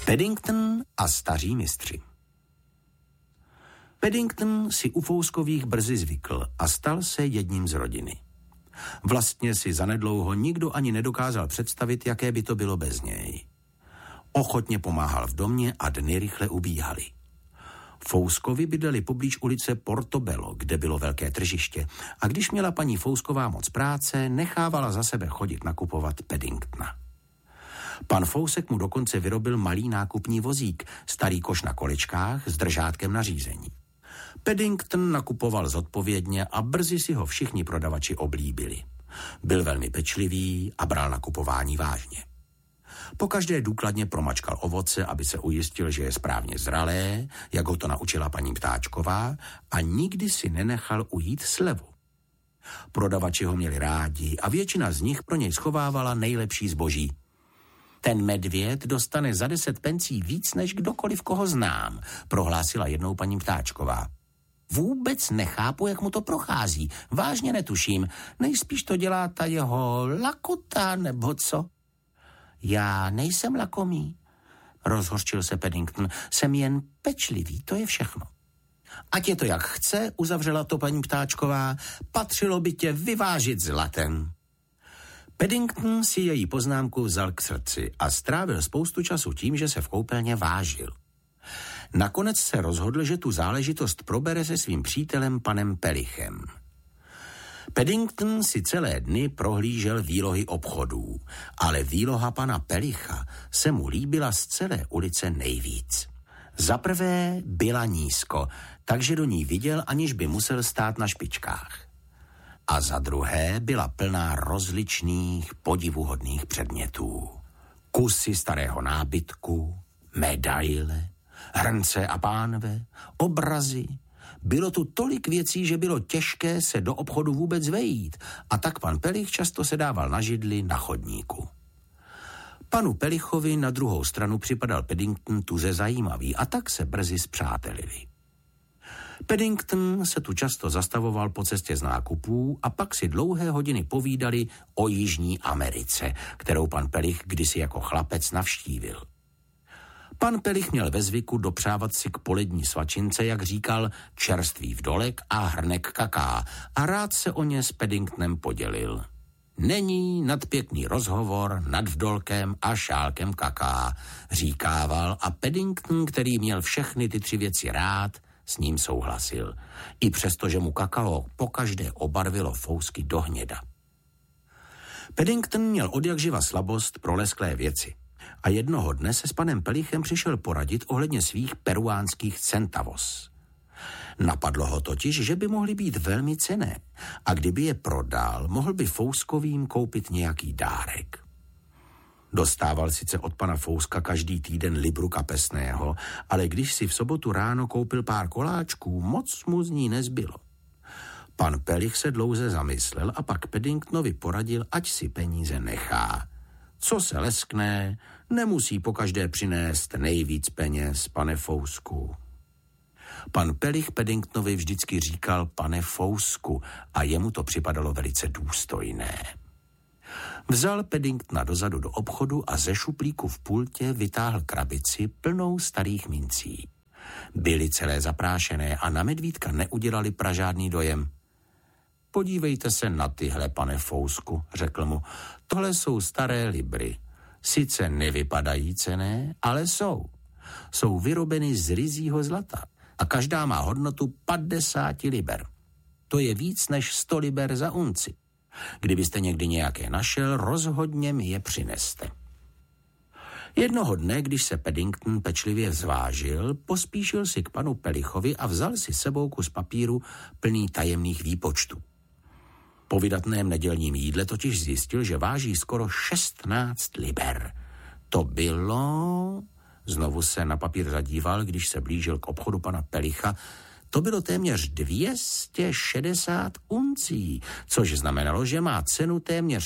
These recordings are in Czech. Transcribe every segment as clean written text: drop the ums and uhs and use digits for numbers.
Paddington a staří mistři. Paddington si u Fouskových brzy zvykl a stal se jedním z rodiny. Vlastně si zanedlouho nikdo ani nedokázal představit, jaké by to bylo bez něj. Ochotně pomáhal v domě a dny rychle ubíhaly. Fouskovi bydleli poblíž ulice Portobello, kde bylo velké tržiště, a když měla paní Fousková moc práce, nechávala za sebe chodit nakupovat Paddingtona. Pan Fousek mu dokonce vyrobil malý nákupní vozík, starý koš na kolečkách s držátkem na řízení. Paddington nakupoval zodpovědně a brzy si ho všichni prodavači oblíbili. Byl velmi pečlivý a bral nakupování vážně. Pokaždé důkladně promačkal ovoce, aby se ujistil, že je správně zralé, jak ho to naučila paní Ptáčková, a nikdy si nenechal ujít slevu. Prodavači ho měli rádi a většina z nich pro něj schovávala nejlepší zboží. Ten medvěd dostane za 10 pencí víc než kdokoliv, koho znám, prohlásila jednou paní Ptáčková. Vůbec nechápu, jak mu to prochází. Vážně netuším. Nejspíš to dělá ta jeho lakota, nebo co? Já nejsem lakomý, rozhořčil se Paddington. Jsem jen pečlivý, to je všechno. Ať je to jak chce, uzavřela to paní Ptáčková, patřilo by tě vyvážit zlatem. Paddington si její poznámku vzal k srdci a strávil spoustu času tím, že se v koupelně vážil. Nakonec se rozhodl, že tu záležitost probere se svým přítelem panem Pelichem. Paddington si celé dny prohlížel výlohy obchodů, ale výloha pana Pelicha se mu líbila z celé ulice nejvíc. Za prvé byla nízko, takže do ní viděl, aniž by musel stát na špičkách. A za druhé byla plná rozličných, podivuhodných předmětů. Kusy starého nábytku, medaile, hrnce a pánve, obrazy. Bylo tu tolik věcí, že bylo těžké se do obchodu vůbec vejít, a tak pan Pelich často sedával na židli na chodníku. Panu Pelichovi na druhou stranu připadal Paddington tuze zajímavý, a tak se brzy spřátelili. Paddington se tu často zastavoval po cestě z nákupů a pak si dlouhé hodiny povídali o Jižní Americe, kterou pan Pelich kdysi jako chlapec navštívil. Pan Pelich měl ve zvyku dopřávat si k polední svačince, jak říkal, čerstvý vdolek a hrnek kaká, a rád se o ně s Paddingtonem podělil. Není nadpěkný rozhovor nad vdolkem a šálkem kaká, říkával, a Paddington, který měl všechny ty 3 věci rád, s ním souhlasil. I přesto, že mu kakao pokaždé obarvilo fousky do hněda. Paddington měl odjakživa slabost pro lesklé věci. A jednoho dne se s panem Pelichem přišel poradit ohledně svých peruánských centavos. Napadlo ho totiž, že by mohly být velmi cenné a kdyby je prodal, mohl by Fouskovým koupit nějaký dárek. Dostával sice od pana Fouska každý týden libru kapesného, ale když si v sobotu ráno koupil pár koláčků, moc mu z ní nezbylo. Pan Pelich se dlouze zamyslel a pak Paddingtonovi poradil, ať si peníze nechá. Co se leskne, nemusí pokaždé přinést nejvíc peněz, pane Fousku. Pan Pelich Paddingtonovi vždycky říkal pane Fousku a jemu to připadalo velice důstojné. Vzal Paddingtona dozadu do obchodu a ze šuplíku v pultě vytáhl krabici plnou starých mincí. Byly celé zaprášené a na medvídka neudělali pražádný dojem. Podívejte se na tyhle, pane Fousku, řekl mu. Tohle jsou staré libry. Sice nevypadají cenné, ale jsou. Jsou vyrobeny z ryzího zlata a každá má hodnotu 50 liber. To je víc než 100 liber za unci. Kdybyste někdy nějaké našel, rozhodně mi je přineste. Jednoho dne, když se Paddington pečlivě zvážil, pospíšil si k panu Pelichovi a vzal si sebou kus papíru plný tajemných výpočtů. Po vydatném nedělním jídle totiž zjistil, že váží skoro 16 liber. To bylo... Znovu se na papír zadíval, když se blížil k obchodu pana Pelicha. To bylo téměř 260 uncí, což znamenalo, že má cenu téměř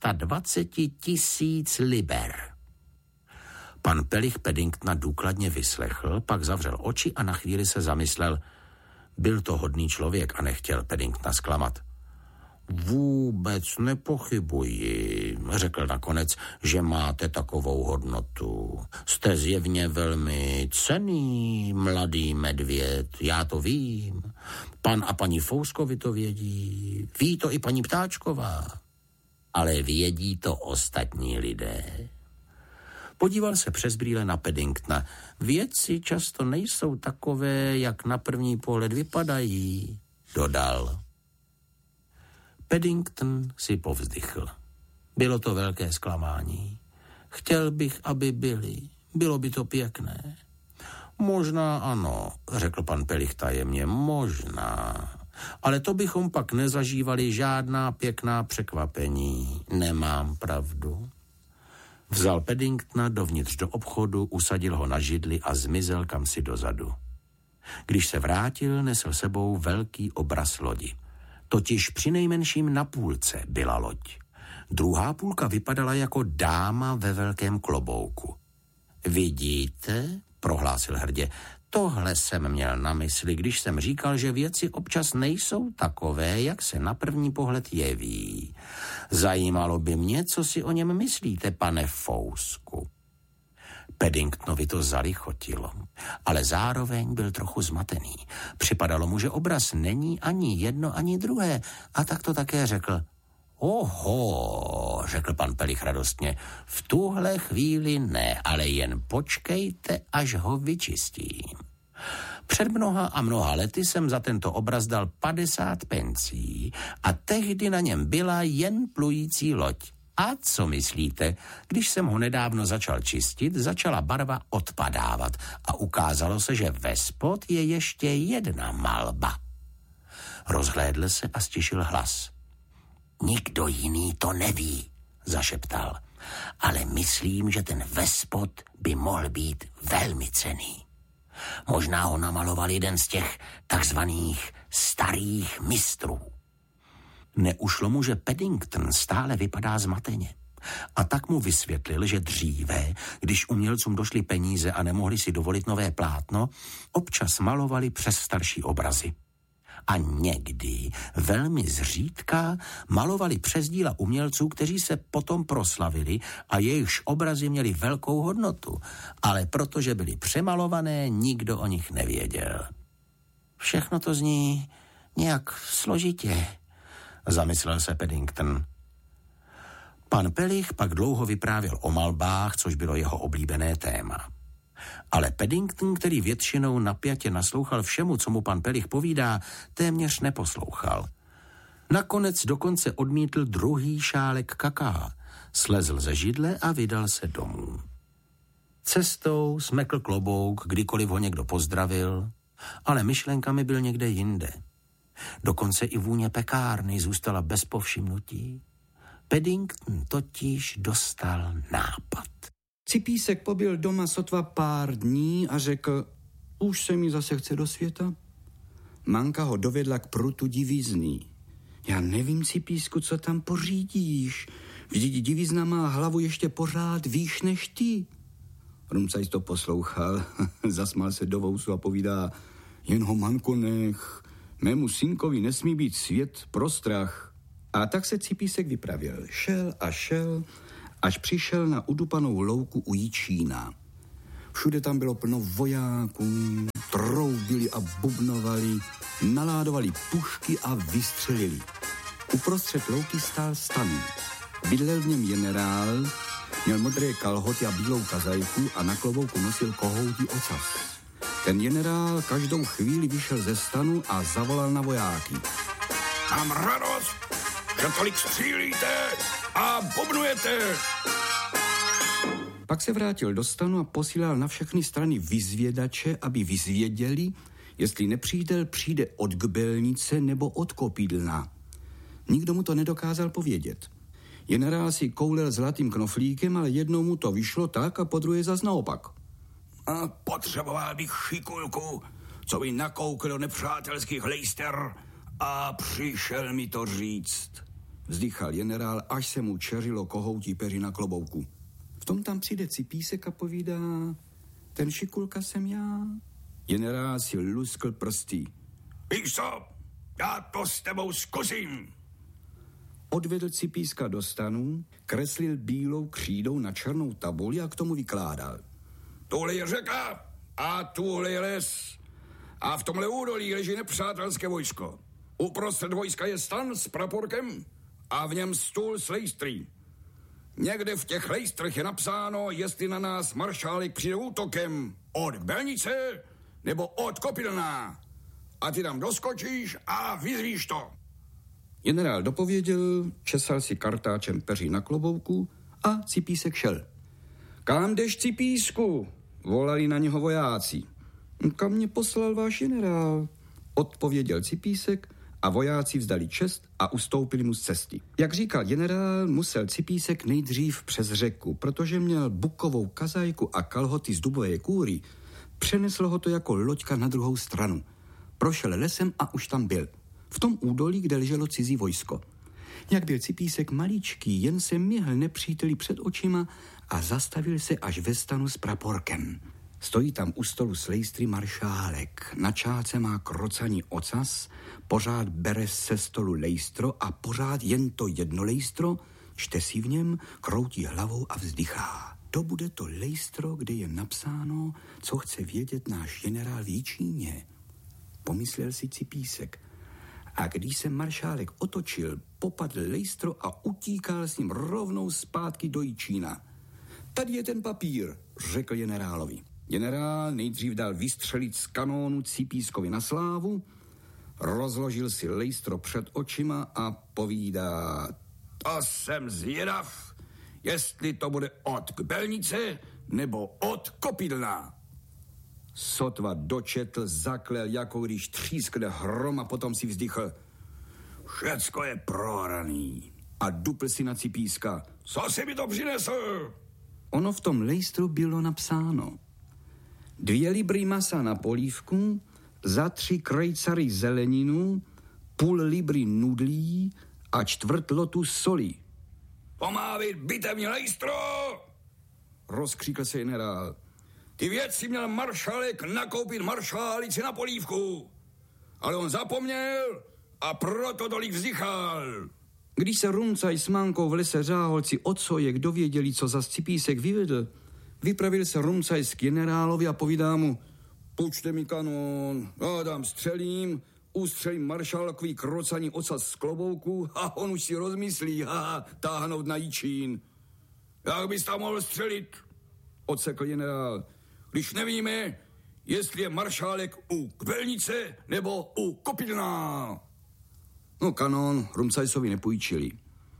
620 000 liber. Pan Pelich Paddingtona důkladně vyslechl, pak zavřel oči a na chvíli se zamyslel. Byl to hodný člověk a nechtěl Paddingtona zklamat. Vůbec nepochybuji, řekl nakonec, že máte takovou hodnotu. Jste zjevně velmi cenný mladý medvěd, já to vím. Pan a paní Fouskovi to vědí, ví to i paní Ptáčková. Ale vědí to ostatní lidé. Podíval se přes brýle na Paddingtona. Věci často nejsou takové, jak na první pohled vypadají, dodal. Paddington si povzdychl. Bylo to velké zklamání. Chtěl bych, aby byli. Bylo by to pěkné. Možná ano, řekl pan Pelich tajemně, možná. Ale to bychom pak nezažívali žádná pěkná překvapení. Nemám pravdu. Vzal Paddingtona dovnitř do obchodu, usadil ho na židli a zmizel kamsi dozadu. Když se vrátil, nesl sebou velký obraz lodi. Totiž přinejmenším na půlce byla loď. Druhá půlka vypadala jako dáma ve velkém klobouku. Vidíte, prohlásil hrdě, tohle jsem měl na mysli, když jsem říkal, že věci občas nejsou takové, jak se na první pohled jeví. Zajímalo by mě, co si o něm myslíte, pane Fousku. Paddingtonovi to zalichotilo, ale zároveň byl trochu zmatený. Připadalo mu, že obraz není ani jedno, ani druhé, a tak to také řekl. Oho, řekl pan Pelich radostně, v tuhle chvíli ne, ale jen počkejte, až ho vyčistím. Před mnoha a mnoha lety jsem za tento obraz dal 50 pencí a tehdy na něm byla jen plující loď. A co myslíte? Když jsem ho nedávno začal čistit, začala barva odpadávat a ukázalo se, že vespod je ještě jedna malba. Rozhlédl se a stišil hlas. Nikdo jiný to neví, zašeptal, ale myslím, že ten vespod by mohl být velmi cenný. Možná ho namaloval jeden z těch takzvaných starých mistrů. Neušlo mu, že Paddington stále vypadá zmateně. A tak mu vysvětlil, že dříve, když umělcům došly peníze a nemohli si dovolit nové plátno, občas malovali přes starší obrazy. A někdy, velmi zřídka, malovali přes díla umělců, kteří se potom proslavili a jejichž obrazy měli velkou hodnotu, ale protože byly přemalované, nikdo o nich nevěděl. Všechno to zní nějak složitě, zamyslel se Paddington. Pan Pelich pak dlouho vyprávěl o malbách, což bylo jeho oblíbené téma. Ale Paddington, který většinou napjatě naslouchal všemu, co mu pan Pelich povídá, téměř neposlouchal. Nakonec dokonce odmítl druhý šálek kaká, slezl ze židle a vydal se domů. Cestou smekl klobouk, kdykoliv ho někdo pozdravil, ale myšlenkami byl někde jinde. Dokonce i vůně pekárny zůstala bez povšimnutí. Paddington totiž dostal nápad. Cipísek pobyl doma sotva pár dní a řekl, už se mi zase chce do světa. Manka ho dovedla k prutu divízny. Já nevím, Cipísku, co tam pořídíš. Vždyť divízna má hlavu ještě pořád výš než ty. Rumcajs to poslouchal, zasmál se do vousu a povídá, jen ho, Manko, nech, mému synkovi nesmí být svět pro strach. A tak se Cipísek vypravil. Šel a šel, až přišel na udupanou louku u Jičína. Všude tam bylo plno vojáků, troubili a bubnovali, naládovali pušky a vystřelili. Uprostřed louky stál stan. Bydlel v něm generál, měl modré kalhoty a bílou kazajku a na klobouku nosil kohoutí ocas. Ten generál každou chvíli vyšel ze stanu a zavolal na vojáky. Mám radost, že tolik střílíte a bubnujete. Pak se vrátil do stanu a posílal na všechny strany vyzvědače, aby vyzvěděli, jestli nepřítel přijde od Kbelnice nebo od Kopídlna. Nikdo mu to nedokázal povědět. Generál si koulel zlatým knoflíkem, ale jednou mu to vyšlo tak a podruhé zas naopak. A potřeboval bych šikulku, co by nakoukl do nepřátelských lejster a přišel mi to říct. Vzdychal generál, až se mu čeřilo kohoutí peří na klobouku. V tom tam přijde Cipísek a povídá, ten šikulka jsem já. Generál si luskl prsty. Víš co, já to s tebou zkusím. odvedl Cipíska do stanu, kreslil bílou křídou na černou tabuli a k tomu vykládal. Tuhle je řeka a tuhle je les. A v tomhle údolí leží nepřátelské vojsko. Uprostřed vojska je stan s praporkem a v něm stůl s lejstry. Někde v těch lejstrech je napsáno, jestli na nás maršálek přijde útokem od Kbelnice nebo od Kopilná. A ty tam doskočíš a vyzvíš to. Generál dopověděl, česal si kartáčem peří na klobouku a Cipísek šel. Kam jdeš, Cipísku? Volali na něho vojáci. Kam mě poslal váš generál? Odpověděl Cipísek a vojáci vzdali čest a ustoupili mu z cesty. Jak říkal generál, musel Cipísek nejdřív přes řeku, protože měl bukovou kazajku a kalhoty z dubové kůry. Přenesl ho to jako loďka na druhou stranu. Prošel lesem a už tam byl. V tom údolí, kde leželo cizí vojsko. Jak byl Cipísek maličký, jen se měhl nepříteli před očima a zastavil se až ve stanu s praporkem. Stojí tam u stolu s lejstry maršálek. Na čáce má krocaný ocas, pořád bere se stolu lejstro a pořád jen to jedno lejstro, čte si v něm, kroutí hlavou a vzdychá. To bude to lejstro, kde je napsáno, co chce vědět náš generál v Jičíně. Pomyslel si Cipísek. A když se maršálek otočil, popadl lejstro a utíkal s ním rovnou zpátky do Jičína. Tady je ten papír, řekl generálovi. Generál nejdřív dal vystřelit z kanónu Cipískovi na slávu, rozložil si lejstro před očima a povídá: To jsem zvědav, jestli to bude od Kbelnice nebo od Kopilna. Sotva dočetl, zaklel, jako když třískne hrom a potom si vzdychl. Všecko je prohraný. A dupl si na Cipíska. Co si mi to přinesl? Ono v tom lejstru bylo napsáno: 2 libry masa na polívku, za 3 krejcary zeleninu, půl libry nudlí a 1/4 lotu soli. To má být bitevní lejstro! Rozkříkl se generál. Ty věci měl maršálek nakoupit maršálici na polívku. Ale on zapomněl a proto tolik vzdychal. Když se Rumcaj s Mankou v lese Řáholci od Sojek dověděli, co za Cipísek vyvedl, vypravil se Rumcaj k generálovi a povídá mu: Půjčte mi kanón, já dám střelím, ustřelím maršálkový krocaný ocas z klobouku a on už si rozmyslí, táhnout na Jičín. Jak bys tam mohl střelit? Odsekl generál. Když nevíme, jestli je maršálek u Kbelnice nebo u Kopilná. No kanón Rumcajsovi nepůjčili.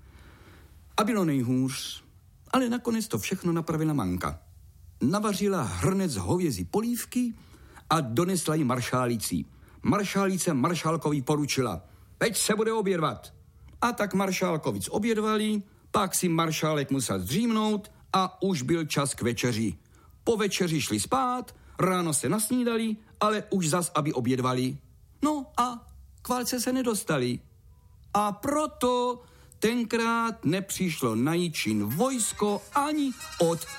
A bylo nejhůř, ale nakonec to všechno napravila Manka. Navařila hrnec hovězí polívky a donesla ji maršálicí. Maršálice maršálkovi poručila: Teď se bude obědvat. A tak maršálkovic obědvali, pak si maršálek musel zdřímnout a už byl čas k večeři. Po večeři šli spát, ráno se nasnídali, ale už zas, aby obědvali. No a k válce se nedostali. A proto tenkrát nepřišlo na Jičín vojsko ani od